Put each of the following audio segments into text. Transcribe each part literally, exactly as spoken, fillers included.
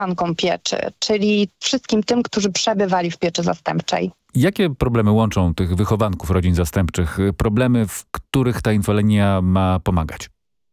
wychowankom pieczy, czyli wszystkim tym, którzy przebywali w pieczy zastępczej. Jakie problemy łączą tych wychowanków rodzin zastępczych? Problemy, w których ta infolinia ma pomagać?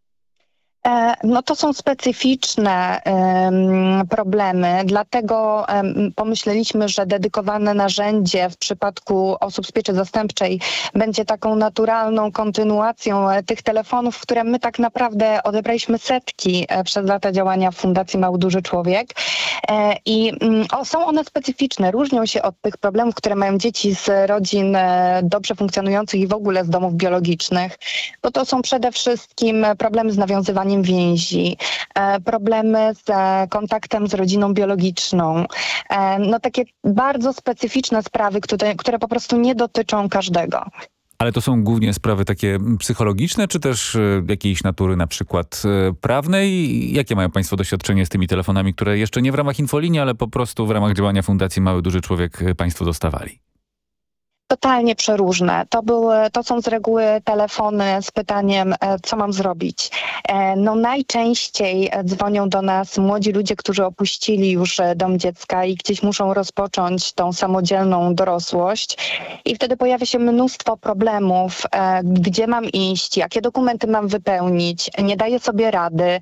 No to są specyficzne um, problemy, dlatego um, pomyśleliśmy, że dedykowane narzędzie w przypadku osób z pieczy zastępczej będzie taką naturalną kontynuacją tych telefonów, które my tak naprawdę odebraliśmy setki przez lata działania Fundacji Mały Duży Człowiek. E, I um, o, są one specyficzne, różnią się od tych problemów, które mają dzieci z rodzin e, dobrze funkcjonujących i w ogóle z domów biologicznych, bo to są przede wszystkim problemy z nawiązywaniem więzi, e, problemy z e, kontaktem z rodziną biologiczną. E, no takie bardzo specyficzne sprawy, które, które po prostu nie dotyczą każdego. Ale to są głównie sprawy takie psychologiczne, czy też y, jakiejś natury na przykład y, prawnej? Jakie mają państwo doświadczenie z tymi telefonami, które jeszcze nie w ramach infolinii, ale po prostu w ramach działania Fundacji Mały Duży Człowiek y, państwo dostawali? Totalnie przeróżne. To były, to są z reguły telefony z pytaniem, co mam zrobić. No najczęściej dzwonią do nas młodzi ludzie, którzy opuścili już dom dziecka i gdzieś muszą rozpocząć tą samodzielną dorosłość. I wtedy pojawia się mnóstwo problemów, gdzie mam iść, jakie dokumenty mam wypełnić, nie daję sobie rady,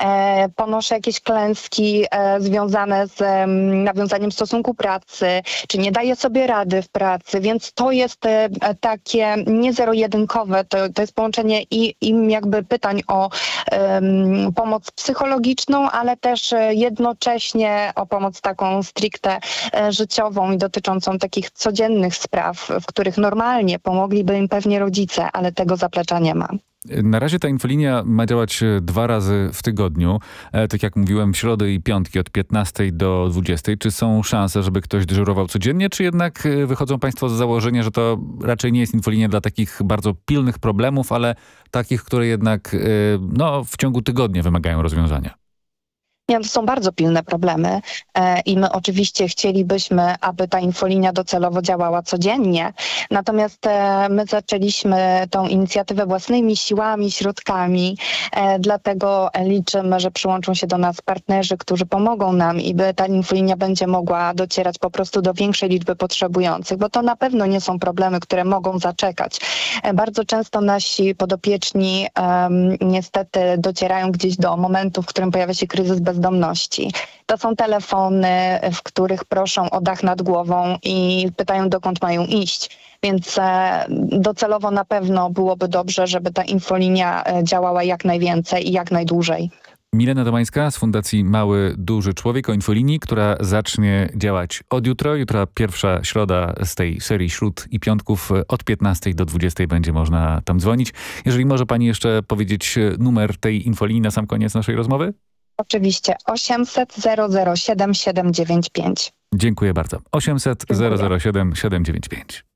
ponoszę jakieś klęski związane z nawiązaniem stosunku pracy, czy nie daję sobie rady w pracy, więc to jest e, takie nie zero-jedynkowe, to, to jest połączenie i, i jakby pytań o um, pomoc psychologiczną, ale też e, jednocześnie o pomoc taką stricte e, życiową i dotyczącą takich codziennych spraw, w których normalnie pomogliby im pewnie rodzice, ale tego zaplecza nie ma. Na razie ta infolinia ma działać dwa razy w tygodniu. E, tak jak mówiłem, w środy i piątki od piętnastej do dwudziestej. Czy są szanse, żeby ktoś dyżurował codziennie, czy jednak e, wychodzą państwo z założenia, że to raczej nie jest infolinia dla takich bardzo pilnych problemów, ale takich, które jednak e, no, w ciągu tygodnia wymagają rozwiązania? Nie, to są bardzo pilne problemy e, i my oczywiście chcielibyśmy, aby ta infolinia docelowo działała codziennie. Natomiast e, my zaczęliśmy tą inicjatywę własnymi siłami, środkami, e, dlatego liczymy, że przyłączą się do nas partnerzy, którzy pomogą nam i by ta infolinia będzie mogła docierać po prostu do większej liczby potrzebujących, bo to na pewno nie są problemy, które mogą zaczekać. E, bardzo często nasi podopieczni e, niestety docierają gdzieś do momentu, w którym pojawia się kryzys bezdomności. bezdomności. To są telefony, w których proszą o dach nad głową i pytają, dokąd mają iść. Więc docelowo na pewno byłoby dobrze, żeby ta infolinia działała jak najwięcej i jak najdłużej. Milena Domańska z Fundacji Mały Duży Człowiek o infolinii, która zacznie działać od jutra. Jutra pierwsza środa z tej serii śród i piątków od piętnastej do dwudziestej będzie można tam dzwonić. Jeżeli może pani jeszcze powiedzieć numer tej infolinii na sam koniec naszej rozmowy? Oczywiście osiemset zero zero siedem siedem dziewięć pięć. Dziękuję bardzo. osiemset zero zero siedem siedem dziewięć pięć.